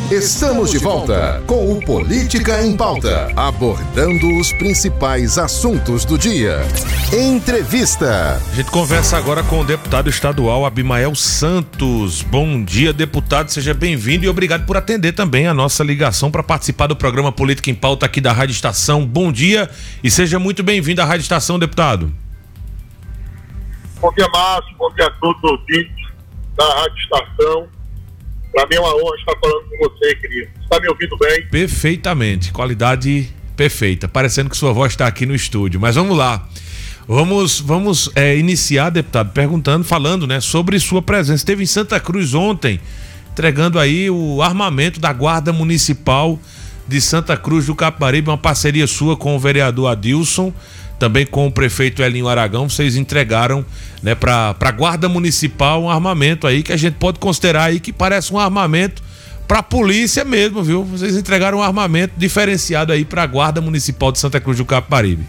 Estamos de volta com o Política em Pauta, abordando os principais assuntos do dia. Entrevista. A gente conversa agora com o deputado estadual Abimael Santos. Bom dia, deputado, seja bem-vindo e obrigado por atender também a nossa ligação para participar do programa Política em Pauta aqui da Rádio Estação. Bom dia e seja muito bem-vindo à Rádio Estação, deputado. Bom dia, Márcio, bom dia a todos os ouvintes da Rádio Estação. Para mim é uma honra estar falando com você, querido. Você está me ouvindo bem? Perfeitamente, qualidade perfeita, parecendo que sua voz está aqui no estúdio, mas vamos lá. Vamos iniciar, deputado, falando, né, sobre sua presença. Esteve em Santa Cruz ontem, entregando aí o armamento da Guarda Municipal de Santa Cruz do Capibaribe, uma parceria sua com o vereador Adilson, também com o prefeito Elinho Aragão. Vocês entregaram, né, para a Guarda Municipal um armamento aí que a gente pode considerar aí que parece um armamento para a polícia mesmo, viu? Vocês entregaram um armamento diferenciado aí para a Guarda Municipal de Santa Cruz do Capibaribe.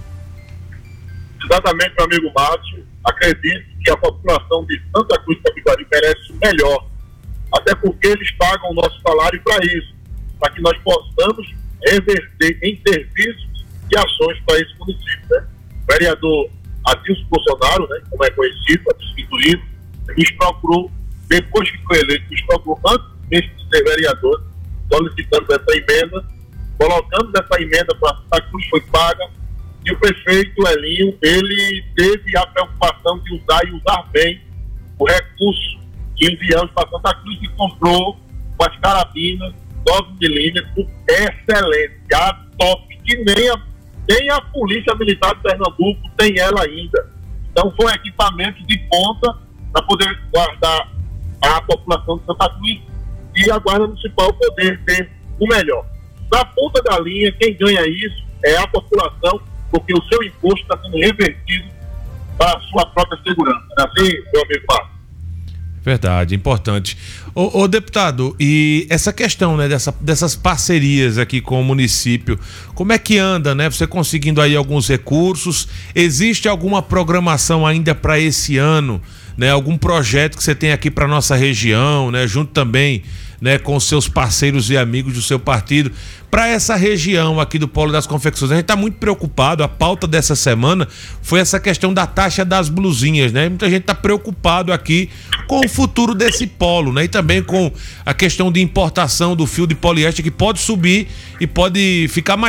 Exatamente, meu amigo Márcio. Acredito que a população de Santa Cruz do Capibaribe merece o melhor, até porque eles pagam o nosso salário para isso, para que nós possamos reverter em serviços e ações para esse município, né? O vereador Adilson Bolsonaro, né, como é conhecido, Adilson, nos procurou, depois que foi eleito, nos procurou antes mesmo de ser vereador, solicitando essa emenda, colocando essa emenda para Santa Cruz, foi paga, e o prefeito Elinho, ele teve a preocupação de usar bem o recurso que enviamos para Santa Cruz e comprou umas carabinas 9mm excelente, a top, que nem a Polícia Militar de Pernambuco tem ela ainda. Então foi um equipamento de ponta para poder guardar a população de Santa Cruz e a Guarda Municipal poder ter o melhor. Na ponta da linha, quem ganha isso é a população, porque o seu imposto está sendo revertido para a sua própria segurança. Não é assim, meu amigo Marcos? Verdade, importante. Ô deputado, e essa questão, né, dessas parcerias aqui com o município, como é que anda, né? Você conseguindo aí alguns recursos? Existe alguma programação ainda para esse ano, né? Algum projeto que você tem aqui para nossa região, né? Junto também, né, com os seus parceiros e amigos do seu partido, para essa região aqui do Polo das Confecções. A gente está muito preocupado, a pauta dessa semana foi essa questão da taxa das blusinhas, né? Muita gente está preocupado aqui com o futuro desse polo, né? E também com a questão de importação do fio de poliéster, que pode subir e pode ficar mais